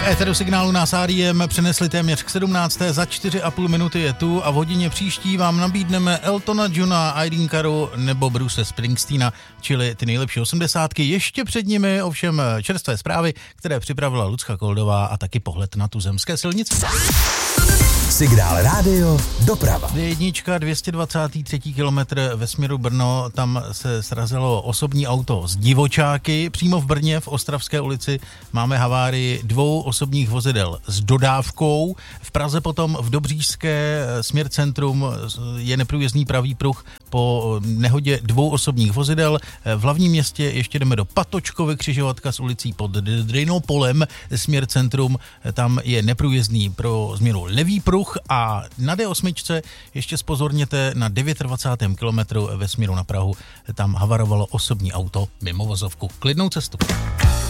Éteru signálu nás Ariem přenesli téměř k 17. Za 4,5 minuty je tu a v hodině příští vám nabídneme Eltona Johna, Irene Caru nebo Bruce Springsteena, čili ty nejlepší 80. Ještě před nimi ovšem čerstvé zprávy, které připravila Lucka Koldová a taky pohled na tuzemské silnice. Signál rádio, doprava. Jednička, 223. kilometr ve směru Brno, tam se srazilo osobní auto z Divočáky. Přímo v Brně v Ostravské ulici máme havárii 2 osobních vozidel s dodávkou. V Praze potom v Dobříšské směr centrum je neprůjezdný pravý pruh po nehodě 2 osobních vozidel. V hlavním městě ještě jdeme do Patočkovy, křižovatka s ulicí pod Drejnopolem, směr centrum, tam je neprůjezdný pro změnu levý pruh a na D8 ještě zpozorněte na 29. kilometru ve směru na Prahu, tam havarovalo osobní auto mimo vozovku. Klidnou cestu.